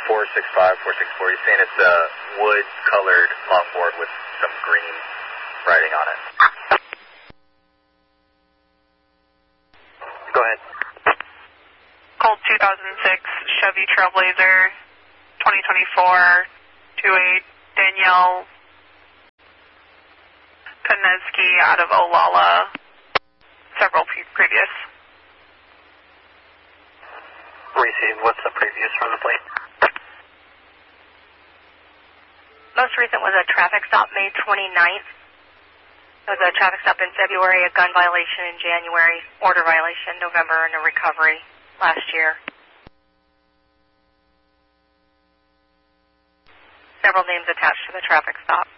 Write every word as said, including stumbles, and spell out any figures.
four six five, four six four. You're saying it's a wood-colored longboard with some green writing on it. Go ahead. Colt two thousand six Chevy Trailblazer, twenty twenty-four, two eight, Danielle Koneski out of Olalla, several pre- previous. Received. What's the previous from the plate? Most recent was a traffic stop May twenty-ninth. It was a traffic stop in February, a gun violation in January, order violation November, and a recovery last year. Several names attached to the traffic stop.